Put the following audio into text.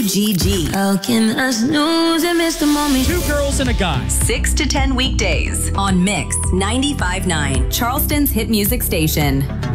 UGG. How can I snooze and miss the moment? Two girls and a guy. 6 to 10 weekdays on Mix 95.9, Charleston's hit music station.